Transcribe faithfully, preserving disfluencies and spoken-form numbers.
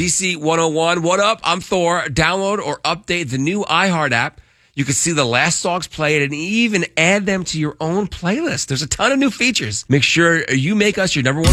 D C one oh one. What up? I'm Thor. Download or update the new iHeart app. You can see the last songs played and even add them to your own playlist. There's a ton of new features. Make sure you make us your number one